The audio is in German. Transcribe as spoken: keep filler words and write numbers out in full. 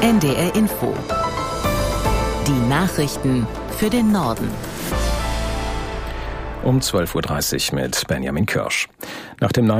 N D R Info. Die Nachrichten für den Norden. Um zwölf Uhr dreißig mit Benjamin Kirsch. Nach dem